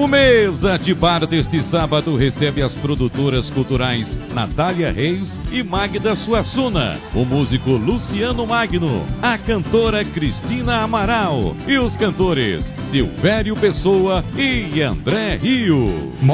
Mesa de Bar deste sábado recebe as produtoras culturais Natália Reis e Magda Suassuna, o músico Luciano Magno, a cantora Cristina Amaral e os cantores Silvério Pessoa e André Rio.